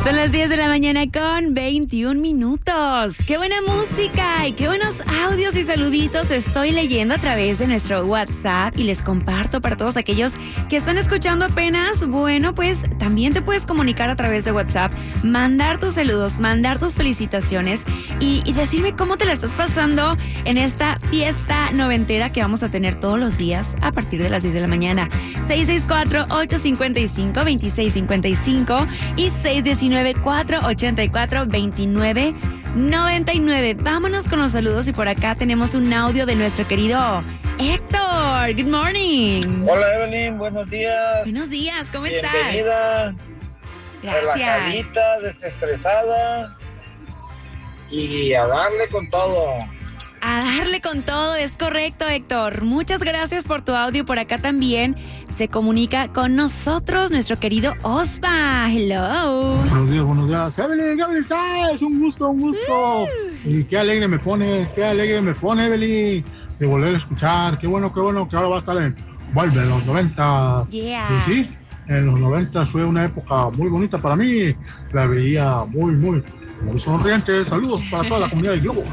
Son las 10 de la mañana con 21 minutos. ¡Qué buena música y qué buenos audios y saluditos estoy leyendo a través de nuestro WhatsApp! Y les comparto para todos aquellos que están escuchando apenas. Bueno, pues también te puedes comunicar a través de WhatsApp, mandar tus saludos, mandar tus felicitaciones y decirme cómo te la estás pasando en esta fiesta noventera que vamos a tener todos los días a partir de las 10 de la mañana. 664-855-2655 y 619-484-2999. Vámonos con los saludos y por acá tenemos un audio de nuestro querido Héctor. Good morning. Hola Evelyn, buenos días. Buenos días, ¿cómo estás? Bienvenida. Gracias. Relajadita, desestresada y a darle con todo. A darle con todo, es correcto, Héctor. Muchas gracias por tu audio. Por acá también se comunica con nosotros nuestro querido Osva. Hello. Buenos días. Evelyn, es un gusto. Y qué alegre me pone, Evelyn, de volver a escuchar. Qué bueno que ahora va a estar vuelve en los 90. Yeah. Y sí, en los 90 fue una época muy bonita para mí. La veía muy sonriente. Saludos para toda la comunidad de Globo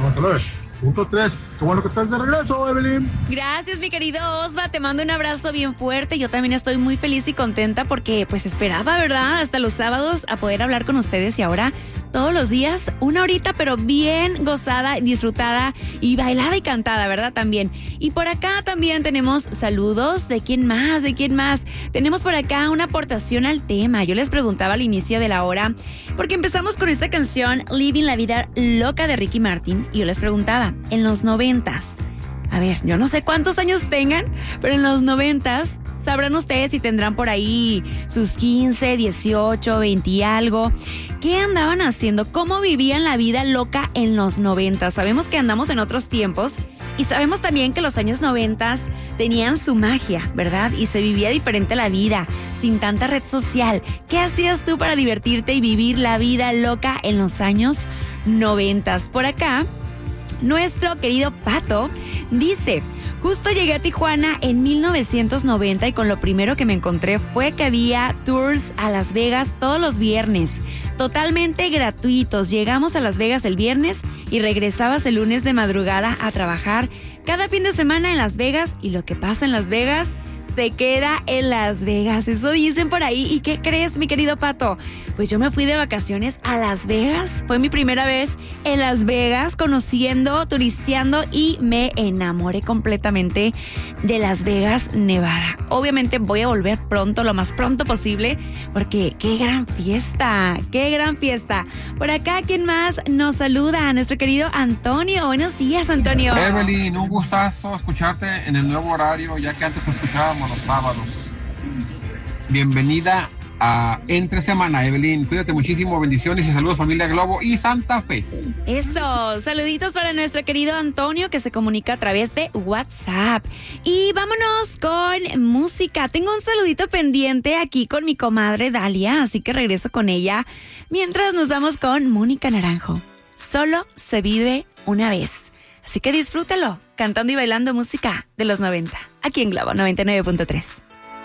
99.3. Qué bueno que estás de regreso, Evelyn. Gracias, mi querido Osva. Te mando un abrazo bien fuerte. Yo también estoy muy feliz y contenta porque pues esperaba, ¿verdad? Hasta los sábados a poder hablar con ustedes y ahora todos los días, una horita, pero bien gozada, disfrutada y bailada y cantada, ¿verdad? También. Y por acá también tenemos saludos. ¿De quién más? Tenemos por acá una aportación al tema. Yo les preguntaba al inicio de la hora, porque empezamos con esta canción, Living la Vida Loca de Ricky Martin, y yo les preguntaba, en los 90s, a ver, yo no sé cuántos años tengan, pero en los 90s, sabrán ustedes si tendrán por ahí sus 15, 18, 20 y algo. ¿Qué andaban haciendo? ¿Cómo vivían la vida loca en los 90? Sabemos que andamos en otros tiempos y sabemos también que los años 90 tenían su magia, ¿verdad? Y se vivía diferente la vida, sin tanta red social. ¿Qué hacías tú para divertirte y vivir la vida loca en los años 90? Por acá, nuestro querido Pato dice: justo llegué a Tijuana en 1990 y con lo primero que me encontré fue que había tours a Las Vegas todos los viernes, totalmente gratuitos. Llegamos a Las Vegas el viernes y regresabas el lunes de madrugada a trabajar. Cada fin de semana en Las Vegas, y lo que pasa en Las Vegas se queda en Las Vegas. Eso dicen por ahí. ¿Y qué crees, mi querido Pato? Pues yo me fui de vacaciones a Las Vegas. Fue mi primera vez en Las Vegas, conociendo, turisteando, y me enamoré completamente de Las Vegas, Nevada. Obviamente voy a volver pronto, lo más pronto posible, porque qué gran fiesta. Por acá, ¿quién más nos saluda? Nuestro querido Antonio. Buenos días, Antonio. Evelyn, un gustazo escucharte en el nuevo horario, ya que antes escuchábamos los sábados. Bienvenida a Entre Semana, Evelyn. Cuídate muchísimo, bendiciones y saludos, familia Globo y Santa Fe. Eso, saluditos para nuestro querido Antonio, que se comunica a través de WhatsApp. Y vámonos con música. Tengo un saludito pendiente aquí con mi comadre Dalia, así que regreso con ella mientras nos vamos con Mónica Naranjo. Solo se vive una vez. Así que disfrútalo, cantando y bailando música de los 90, aquí en Globo 99.3.